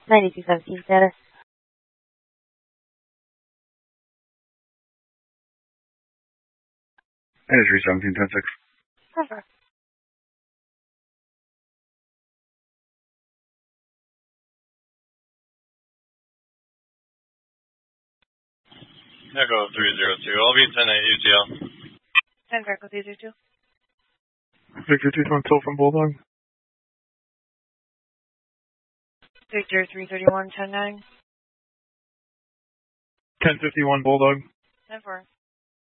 9217 status. Entry 1710-6. Perfect. Echo 302. I'll be 10 at UTL. 10 Echo 302. Victor 2 from Bulldog. Victor 331, 10-9. 1051 Bulldog. 10-4.